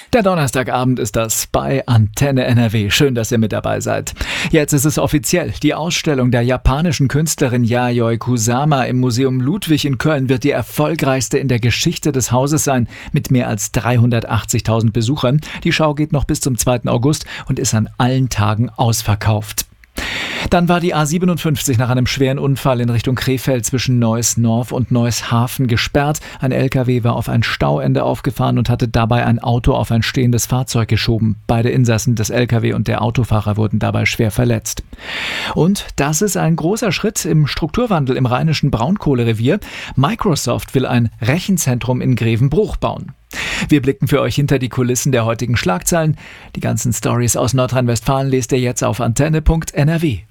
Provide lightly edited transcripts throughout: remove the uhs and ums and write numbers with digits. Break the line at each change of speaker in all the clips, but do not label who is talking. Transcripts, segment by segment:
Der Donnerstagabend ist das bei Antenne NRW. Schön, dass ihr mit dabei seid. Jetzt ist es offiziell. Die Ausstellung der japanischen Künstlerin Yayoi Kusama im Museum Ludwig in Köln wird die erfolgreichste in der Geschichte des Hauses sein, mit mehr als 380.000 Besuchern. Die Schau geht noch bis zum 2. August und ist an allen Tagen ausverkauft. Dann war die A57 nach einem schweren Unfall in Richtung Krefeld zwischen Neuss-Norf und Neuss-Hafen gesperrt. Ein LKW war auf ein Stauende aufgefahren und hatte dabei ein Auto auf ein stehendes Fahrzeug geschoben. Beide Insassen des LKW und der Autofahrer wurden dabei schwer verletzt. Und das ist ein großer Schritt im Strukturwandel im rheinischen Braunkohlerevier. Microsoft will ein Rechenzentrum in Grevenbruch bauen. Wir blicken für euch hinter die Kulissen der heutigen Schlagzeilen. Die ganzen Stories aus Nordrhein-Westfalen lest ihr jetzt auf antenne.nrw.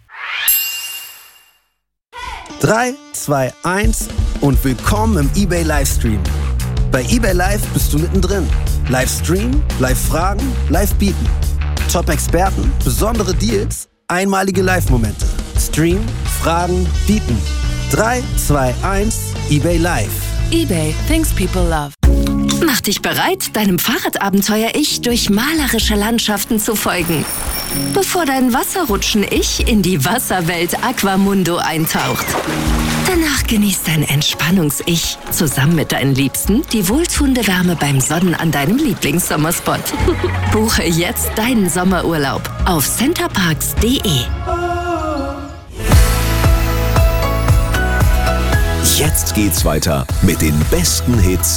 3, 2, 1 und willkommen im eBay Livestream. Bei eBay Live bist du mittendrin. Livestream, Live-Fragen, Live-Bieten. Top-Experten, besondere Deals, einmalige Live-Momente. Stream, Fragen, Bieten. 3, 2, 1, eBay Live.
eBay, things people love. Mach dich bereit, deinem Fahrradabenteuer-Ich durch malerische Landschaften zu folgen. Bevor dein Wasserrutschen-Ich in die Wasserwelt Aquamundo eintaucht. Danach genießt dein Entspannungs-Ich zusammen mit deinen Liebsten die wohltuende Wärme beim Sonnen an deinem Lieblingssommerspot. Buche jetzt deinen Sommerurlaub auf centerparks.de.
Jetzt geht's weiter mit den besten Hits